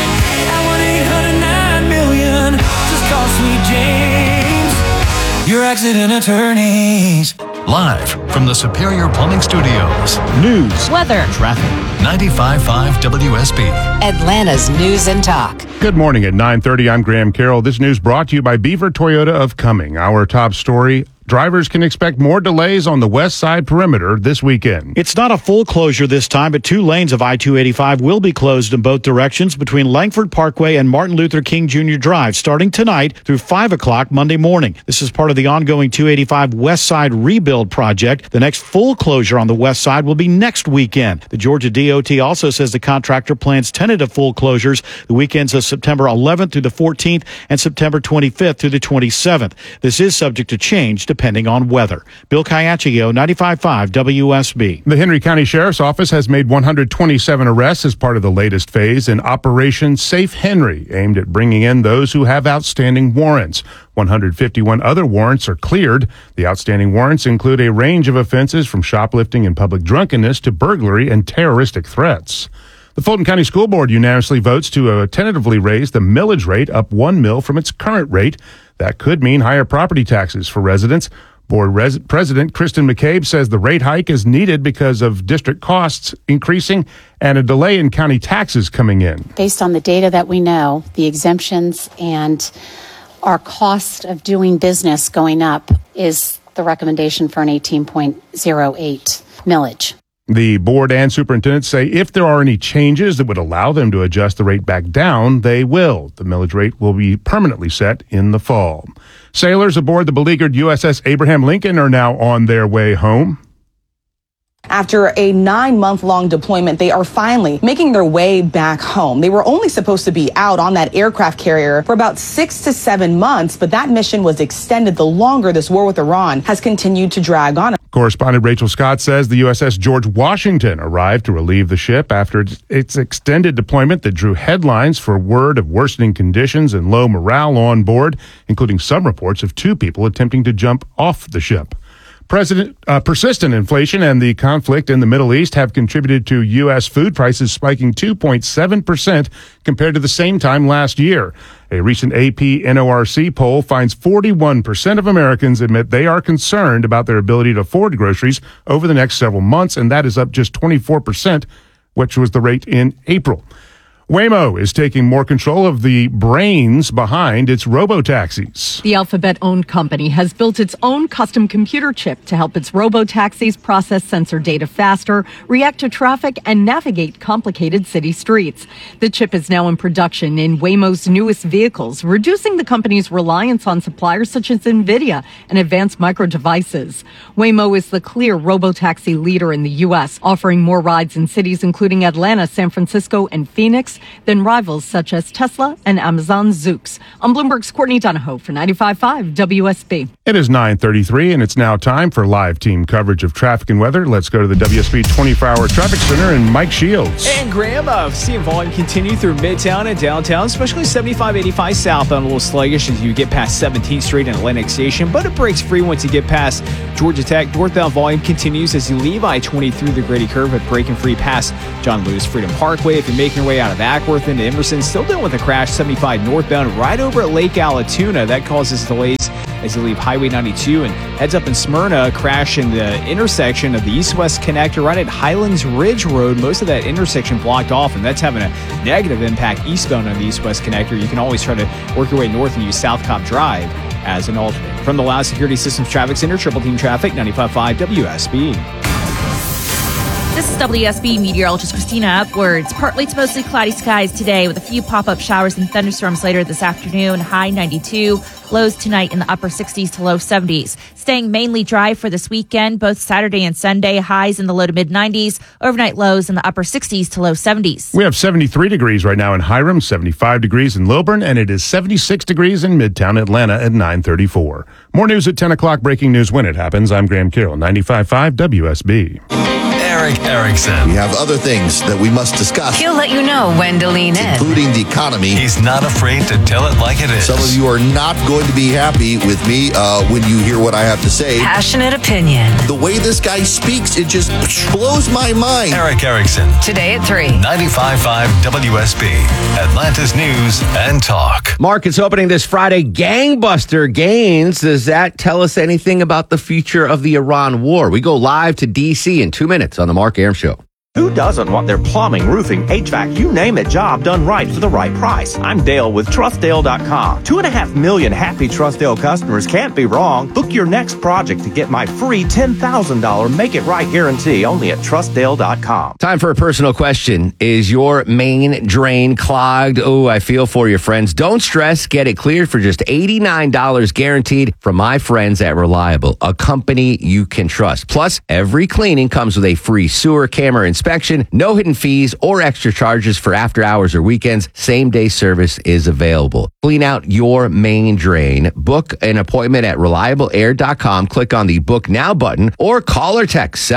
At 1-800-9-million. Just call Sweet James, your accident attorneys. Live from the Superior Plumbing Studios. News, weather, traffic. 95.5 WSB. Atlanta's News and Talk. Good morning at 9:30. I'm Graham Carroll. This news brought to you by Beaver Toyota of Cumming. Our top story. Drivers can expect more delays on the west side perimeter this weekend. It's not a full closure this time, but 2 lanes of I-285 will be closed in both directions between Langford Parkway and Martin Luther King Jr. Drive starting tonight through 5 o'clock Monday morning. This is part of the ongoing 285 West Side rebuild project. The next full closure on the west side will be next weekend. The Georgia DOT also says the contractor plans tentative full closures the weekends of September 11th through the 14th and September 25th through the 27th. This is subject to change depending on weather. Bill Caiaccio, 95.5 WSB. The Henry County Sheriff's Office has made 127 arrests as part of the latest phase in Operation Safe Henry, aimed at bringing in those who have outstanding warrants. 151 other warrants are cleared. The outstanding warrants include a range of offenses from shoplifting and public drunkenness to burglary and terroristic threats. The Fulton County School Board unanimously votes to tentatively raise the millage rate up 1 mil from its current rate. That could mean higher property taxes for residents. Board President Kristen McCabe says the rate hike is needed because of district costs increasing and a delay in county taxes coming in. Based on the data that we know, the exemptions and our cost of doing business going up is the recommendation for an 18.08 millage. The board and superintendent say if there are any changes that would allow them to adjust the rate back down, they will. The millage rate will be permanently set in the fall. Sailors aboard the beleaguered USS Abraham Lincoln are now on their way home. After a 9-month-long deployment, they are finally making their way back home. They were only supposed to be out on that aircraft carrier for about 6 to 7 months, but that mission was extended the longer this war with Iran has continued to drag on. Correspondent Rachel Scott says the USS George Washington arrived to relieve the ship after its extended deployment that drew headlines for word of worsening conditions and low morale on board, including some reports of 2 people attempting to jump off the ship. Persistent inflation and the conflict in the Middle East have contributed to U.S. food prices spiking 2.7% compared to the same time last year. A recent AP NORC poll finds 41% of Americans admit they are concerned about their ability to afford groceries over the next several months, and that is up just 24%, which was the rate in April. Waymo is taking more control of the brains behind its robo-taxis. The Alphabet-owned company has built its own custom computer chip to help its robo-taxis process sensor data faster, react to traffic, and navigate complicated city streets. The chip is now in production in Waymo's newest vehicles, reducing the company's reliance on suppliers such as NVIDIA and Advanced Micro Devices. Waymo is the clear robo-taxi leader in the U.S., offering more rides in cities including Atlanta, San Francisco, and Phoenix than rivals such as Tesla and Amazon's Zoox. I'm Bloomberg's Courtney Donahoe for 95.5 WSB. It is 9:33, and it's now time for live team coverage of traffic and weather. Let's go to the WSB 24-hour traffic center and Mike Shields. And Graham, seeing volume continue through Midtown and downtown, especially 75-85 southbound, a little sluggish as you get past 17th Street and Atlantic Station, but it breaks free once you get past Georgia Tech. Northbound volume continues as you leave I-20 through the Grady Curve, but breaking free past John Lewis Freedom Parkway. If you're making your way out of Ackworth into Emerson, still dealing with a crash 75 northbound right over at Lake Allatoona. That causes delays as you leave Highway 92 and heads up in Smyrna. A crash in the intersection of the east-west connector right at Highlands Ridge Road. Most of that intersection blocked off, and that's having a negative impact eastbound on the east-west connector. You can always try to work your way north and use South Cobb Drive as an alternate. From the Loud Security Systems Traffic Center, Triple Team Traffic, 95.5 WSB. This is WSB meteorologist Christina Upwards. Partly to mostly cloudy skies today with a few pop-up showers and thunderstorms later this afternoon. High 92. Lows tonight in the upper 60s to low 70s. Staying mainly dry for this weekend, both Saturday and Sunday. Highs in the low to mid 90s. Overnight lows in the upper 60s to low 70s. We have 73 degrees right now in Hiram, 75 degrees in Lilburn, and it is 76 degrees in Midtown Atlanta at 9:34. More news at 10 o'clock. Breaking news when it happens. I'm Graham Carroll, 95.5 WSB. Eric Erickson. We have other things that we must discuss. He'll let you know when to lean in. Including the economy. He's not afraid to tell it like it is. Some of you are not going to be happy with me when you hear what I have to say. Passionate opinion. The way this guy speaks, it just blows my mind. Eric Erickson. Today at 3. 95.5 WSB. Atlanta's News and Talk. Markets opening this Friday. Gangbuster gains. Does that tell us anything about the future of the Iran war? We go live to D.C. in 2 minutes on the Mark Arum Show. Who doesn't want their plumbing, roofing, HVAC, you name it, job done right for the right price? I'm Dale with TrustDale.com. 2.5 million happy TrustDale customers can't be wrong. Book your next project to get my free $10,000 Make It Right guarantee only at TrustDale.com. Time for a personal question. Is your main drain clogged? Oh, I feel for you, friends. Don't stress. Get it cleared for just $89 guaranteed from my friends at Reliable, a company you can trust. Plus, every cleaning comes with a free sewer camera inspection. No hidden fees or extra charges for after hours or weekends. Same-day service is available. Clean out your main drain. Book an appointment at ReliableAir.com. Click on the Book Now button or call or text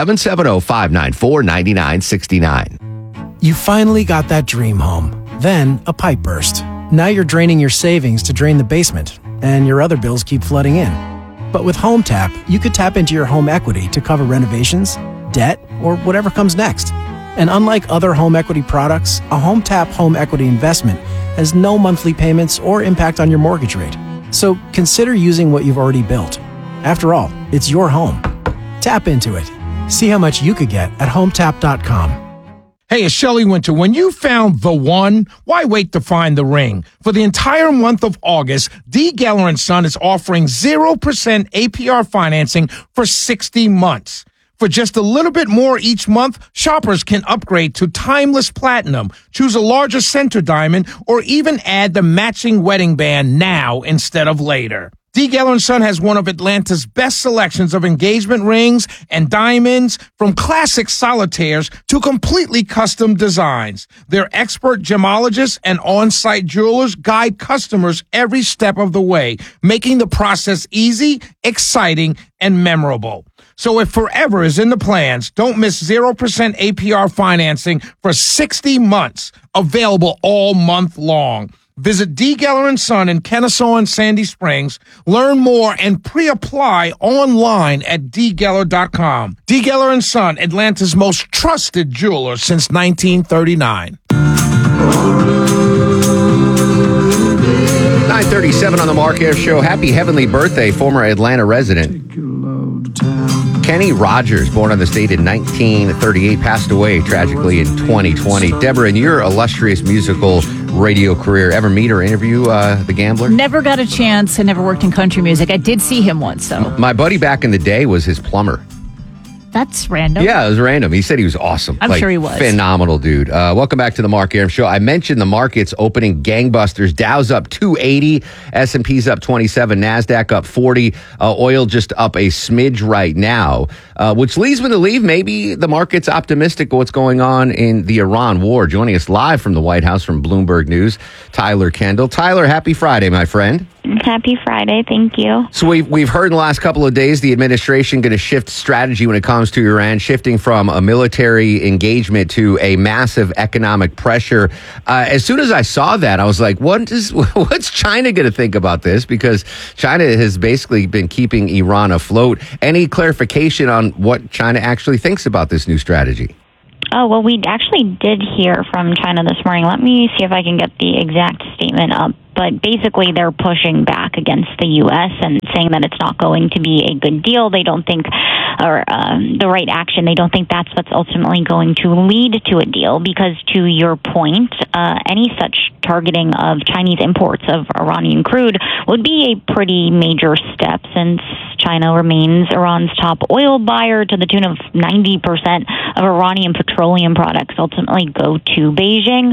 770-594-9969. You finally got that dream home. Then a pipe burst. Now you're draining your savings to drain the basement, and your other bills keep flooding in. But with Home Tap, you could tap into your home equity to cover renovations, debt, or whatever comes next. And unlike other home equity products, a Home Tap home equity investment has no monthly payments or impact on your mortgage rate. So consider using what you've already built. After all, it's your home. Tap into it. See how much you could get at HomeTap.com. Hey, it's Shelley Winter. When you found the one, why wait to find the ring? For the entire month of August, D. Geller & Son is offering 0% APR financing for 60 months. For just a little bit more each month, shoppers can upgrade to Timeless Platinum, choose a larger center diamond, or even add the matching wedding band now instead of later. D. Geller & Son has one of Atlanta's best selections of engagement rings and diamonds, from classic solitaires to completely custom designs. Their expert gemologists and on-site jewelers guide customers every step of the way, making the process easy, exciting, and memorable. So if forever is in the plans, don't miss 0% APR financing for 60 months, available all month long. Visit D. Geller & Son in Kennesaw and Sandy Springs. Learn more and pre-apply online at dgeller.com. D. Geller & Son, Atlanta's most trusted jeweler since 1939. 9:37 on the Mark Air Show. Happy heavenly birthday, former Atlanta resident Kenny Rogers, born on this date in 1938, passed away tragically in 2020. Deborah, in your illustrious musical radio career, ever meet or interview the Gambler? Never got a chance. I never worked in country music. I did see him once, though. My buddy back in the day was his plumber. That's random. Yeah, it was random. He said he was awesome. I'm sure he was. Phenomenal dude. Welcome back to the Mark Arum Show. I mentioned the markets opening gangbusters. Dow's up 280, S&P's up 27, NASDAQ up 40, oil just up a smidge right now, which leads me to believe maybe the market's optimistic of what's going on in the Iran war. Joining us live from the White House from Bloomberg News, Tyler Kendall. Tyler, happy Friday, my friend. Happy Friday. Thank you. So we've heard in the last couple of days the administration going to shift strategy when it comes to Iran, shifting from a military engagement to a massive economic pressure. As soon as I saw that, I was like, what's China going to think about this? Because China has basically been keeping Iran afloat. Any clarification on what China actually thinks about this new strategy? Oh, well, we actually did hear from China this morning. Let me see if I can get the exact statement up. But basically, they're pushing back against the U.S. and saying that it's not going to be a good deal. They don't think, or the right action, they don't think that's what's ultimately going to lead to a deal. Because to your point, any such targeting of Chinese imports of Iranian crude would be a pretty major step, since China remains Iran's top oil buyer to the tune of 90% of Iranian petroleum products ultimately go to Beijing.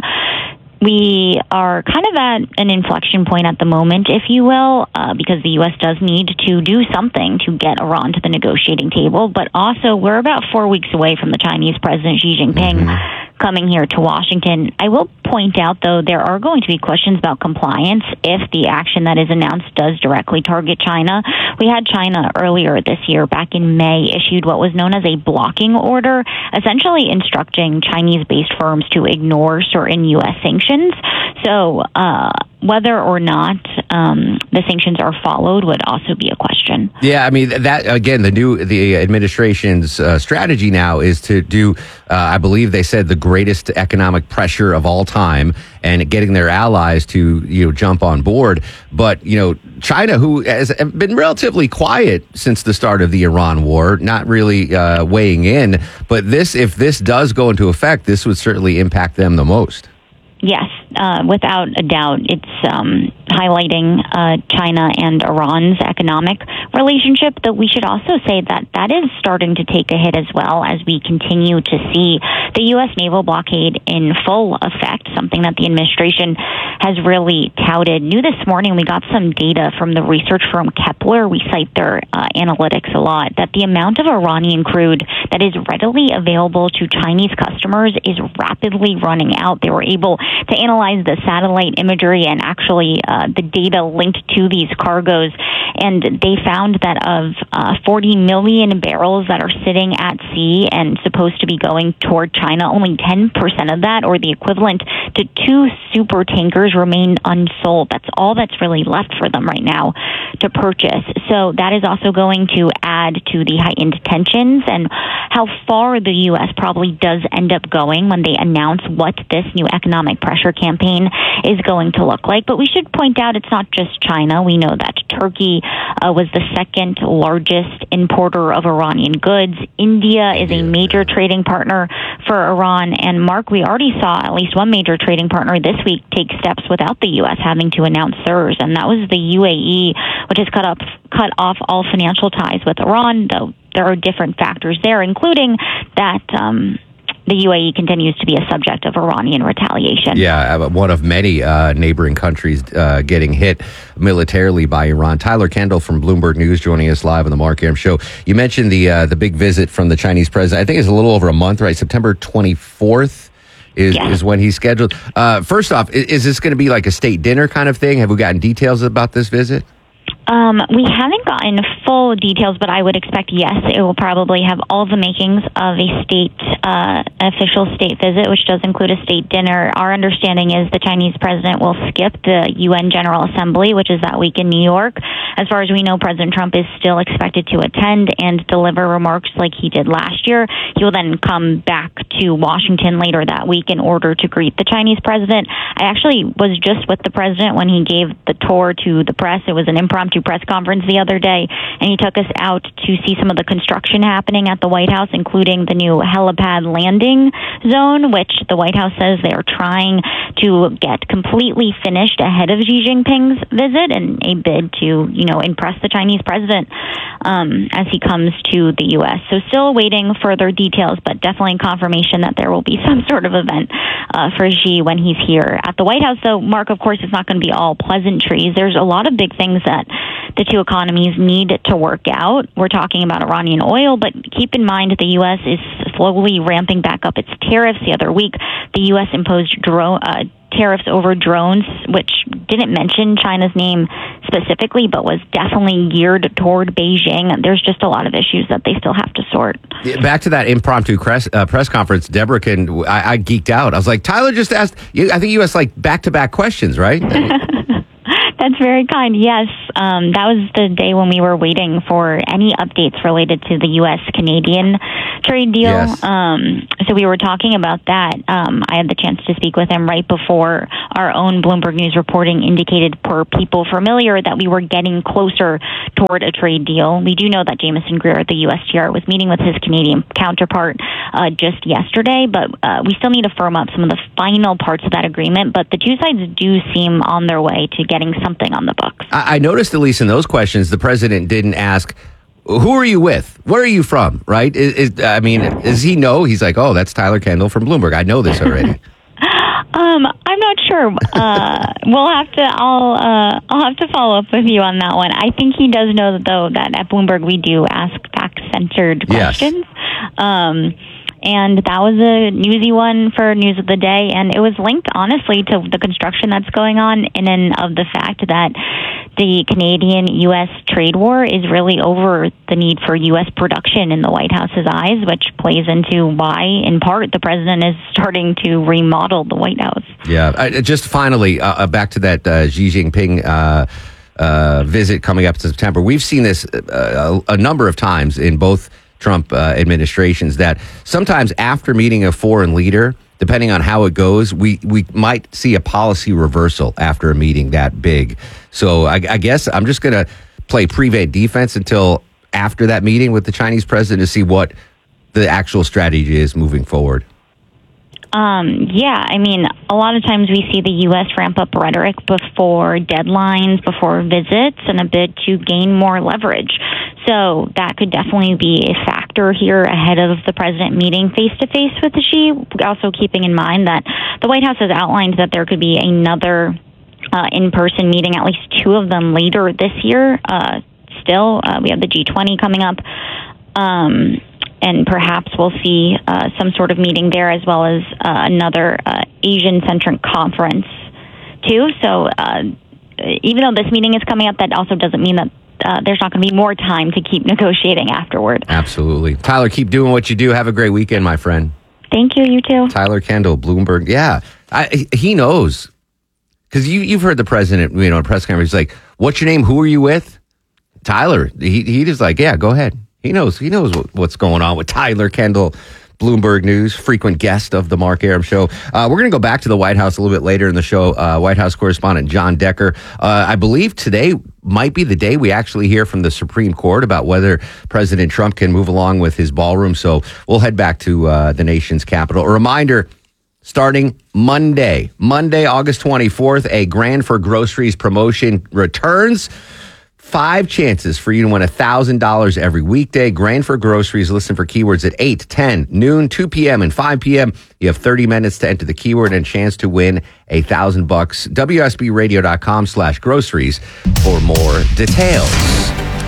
We are kind of at an inflection point at the moment, if you will, because the U.S. does need to do something to get Iran to the negotiating table. But also, we're about 4 weeks away from the Chinese President Xi Jinping coming here to Washington. I will point out, though, there are going to be questions about compliance if the action that is announced does directly target China. We had China earlier this year, back in May, issued what was known as a blocking order, essentially instructing Chinese-based firms to ignore certain U.S. sanctions. So whether or not the sanctions are followed would also be a question. Yeah, I mean, that, again, the administration's strategy now is to do, I believe they said, the greatest economic pressure of all time, and getting their allies to, jump on board. But, China, who has been relatively quiet since the start of the Iran war, not really weighing in. But if this does go into effect, this would certainly impact them the most. Yes, without a doubt. It's highlighting China and Iran's economic relationship, though we should also say that is starting to take a hit as well, as we continue to see the U.S. naval blockade in full effect, something that the administration has really touted. New this morning, we got some data from the research firm Kepler. We cite their analytics a lot, that the amount of Iranian crude that is readily available to Chinese customers is rapidly running out. They were able to analyze the satellite imagery and actually the data linked to these cargoes, and they found that of 40 million barrels that are sitting at sea and supposed to be going toward China, only 10% of that, or the equivalent to 2 super tankers, remain unsold. That's all that's really left for them right now to purchase. So that is also going to add to the heightened tensions and how far the U.S. probably does end up going when they announce what this new economic pressure campaign is going to look like. But we should point out it's not just China. We know that Turkey was the second largest importer of Iranian goods. India is a major trading partner for Iran. And Mark, we already saw at least one major trading partner this week take steps without the U.S. having to announce theirs, and that was the UAE, which has cut off all financial ties with Iran, though there are different factors there, including that the UAE continues to be a subject of Iranian retaliation. Yeah, one of many neighboring countries getting hit militarily by Iran. Tyler Kendall from Bloomberg News joining us live on the Mark Arum Show. You mentioned the big visit from the Chinese president. I think it's a little over a month, right? September 24th is when he's scheduled. First off, is this going to be like a state dinner kind of thing? Have we gotten details about this visit? We haven't gotten full details, but I would expect, yes, it will probably have all the makings of a official state visit, which does include a state dinner. Our understanding is the Chinese president will skip the UN General Assembly, which is that week in New York. As far as we know, President Trump is still expected to attend and deliver remarks like he did last year. He will then come back to Washington later that week in order to greet the Chinese president. I actually was just with the president when he gave the tour to the press. It was an impromptu press conference the other day, and he took us out to see some of the construction happening at the White House, including the new helipad landing zone, which the White House says they are trying to get completely finished ahead of Xi Jinping's visit in a bid to, impress the Chinese president as he comes to the U.S. So still awaiting further details, but definitely confirmation that there will be some sort of event for Xi when he's here at the White House. So, Mark, of course, it's not going to be all pleasantries. There's a lot of big things that the two economies need to work out. We're talking about Iranian oil, but keep in mind the U.S. is slowly ramping back up its tariffs. The other week, the U.S. imposed tariffs over drones, which didn't mention China's name specifically, but was definitely geared toward Beijing. There's just a lot of issues that they still have to sort. Back to that impromptu press conference, Deborah, I geeked out. I was like, Tyler just asked, I think you asked like back-to-back questions, right? That's very kind. Yes. That was the day when we were waiting for any updates related to the U.S.-Canadian trade deal. Yes. So we were talking about that. I had the chance to speak with him right before our own Bloomberg News reporting indicated per people familiar that we were getting closer toward a trade deal. We do know that Jameson Greer at the USTR was meeting with his Canadian counterpart just yesterday, but we still need to firm up some of the final parts of that agreement. But the two sides do seem on their way to getting something on the books. I noticed, at least in those questions, the president didn't ask, who are you with? Where are you from? Right? Does he know? He's like, oh, that's Tyler Kendall from Bloomberg. I know this already. I'm not sure. I'll have to follow up with you on that one. I think he does know, though, that at Bloomberg we do ask fact-centered questions. Yes. And that was a newsy one for News of the Day. And it was linked, honestly, to the construction that's going on in and of the fact that the Canadian-U.S. trade war is really over the need for U.S. production in the White House's eyes, which plays into why, in part, the president is starting to remodel the White House. Yeah. Just finally, back to that Xi Jinping visit coming up in September. We've seen this a number of times in both Trump administrations, that sometimes after meeting a foreign leader, depending on how it goes, we might see a policy reversal after a meeting that big. So I guess I'm just going to play prevent defense until after that meeting with the Chinese president to see what the actual strategy is moving forward. A lot of times we see the U.S. ramp up rhetoric before deadlines, before visits, in a bid to gain more leverage. So that could definitely be a factor here ahead of the president meeting face-to-face with Xi. Also keeping in mind that the White House has outlined that there could be another in-person meeting, at least two of them later this year. We have the G20 coming up. And perhaps we'll see some sort of meeting there, as well as another Asian-centric conference, too. So even though this meeting is coming up, that also doesn't mean that there's not going to be more time to keep negotiating afterward. Absolutely. Tyler, keep doing what you do. Have a great weekend, my friend. Thank you. You too. Tyler Kendall, Bloomberg. Yeah, he knows. Because you've heard the president, in a press conference, he's like, what's your name? Who are you with? Tyler. He just like, yeah, go ahead. He knows what's going on with Tyler Kendall, Bloomberg News, frequent guest of the Mark Arum Show. We're going to go back to the White House a little bit later in the show. White House correspondent John Decker. I believe today might be the day we actually hear from the Supreme Court about whether President Trump can move along with his ballroom. So we'll head back to the nation's capital. A reminder, starting Monday, August 24th, a Grand for Groceries promotion returns. 5 chances for you to win $1,000 every weekday. Grand for Groceries. Listen for keywords at 8, 10, noon, 2 p.m., and 5 p.m. You have 30 minutes to enter the keyword and a chance to win $1,000. WSBradio.com/groceries for more details.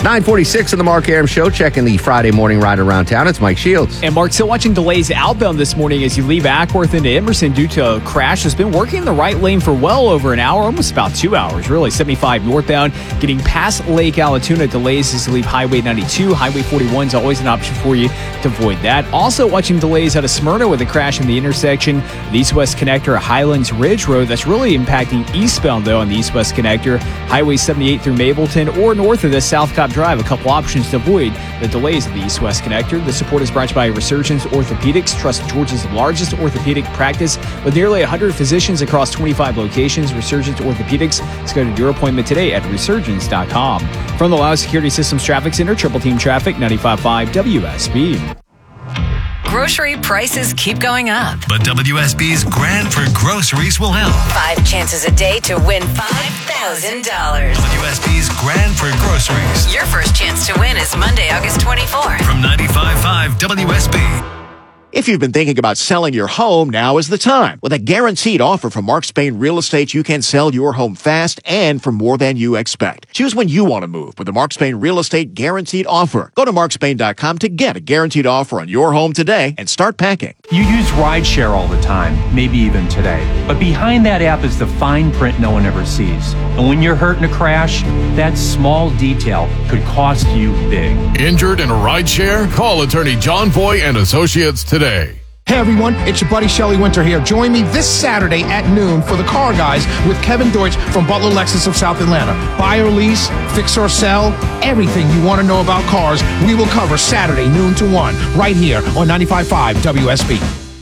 9:46 on the Mark Arum Show, checking the Friday morning ride around town. It's Mike Shields. And Mark, still watching delays outbound this morning as you leave Ackworth into Emerson due to a crash. Has been working in the right lane for well over an hour, almost about 2 hours, really. 75 northbound, getting past Lake Allatoona. Delays as you leave Highway 92. Highway 41 is always an option for you to avoid that. Also watching delays out of Smyrna with a crash in the intersection of the east-west connector at Highlands Ridge Road. That's really impacting eastbound, though, on the east-west connector. Highway 78 through Mableton or north of the South Cobb Drive. A couple options to avoid the delays of the east-west connector. The support is brought to you by Resurgence Orthopedics. Trust Georgia's largest orthopedic practice with nearly 100 physicians across 25 locations. Resurgence Orthopedics. Schedule your appointment today at resurgence.com. From the Lao Security Systems Traffic Center, Triple Team Traffic, 95.5 WSB. Grocery prices keep going up. But WSB's Grand for Groceries will help. 5 chances a day to win $5,000. WSB's Grand for Groceries. Your first chance to win is Monday, August 24th. From 95.5 WSB. If you've been thinking about selling your home, now is the time. With a guaranteed offer from Mark Spain Real Estate, you can sell your home fast and for more than you expect. Choose when you want to move with the Mark Spain Real Estate Guaranteed Offer. Go to markspain.com to get a guaranteed offer on your home today and start packing. You use rideshare all the time, maybe even today. But behind that app is the fine print no one ever sees. And when you're hurt in a crash, that small detail could cost you big. Injured in a rideshare? Call attorney John Boy and Associates today. Hey everyone, it's your buddy Shelly Winter here. Join me this Saturday at noon for the Car Guys with Kevin Deutsch from Butler Lexus of South Atlanta. Buy or lease, fix or sell, everything you want to know about cars, we will cover Saturday noon to 1 right here on 95.5 WSB.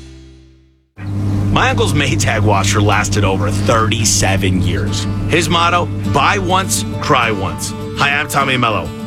My uncle's Maytag washer lasted over 37 years. His motto, buy once, cry once. Hi, I'm Tommy Mello.